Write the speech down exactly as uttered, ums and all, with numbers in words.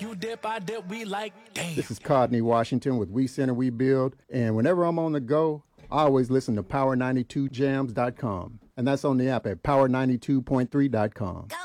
You dip, I dip, we like, damn. This is Codney Washington with We Center, We Build. And whenever I'm on the go, I always listen to power ninety-two jams dot com. And that's on the app at power ninety-two point three dot com.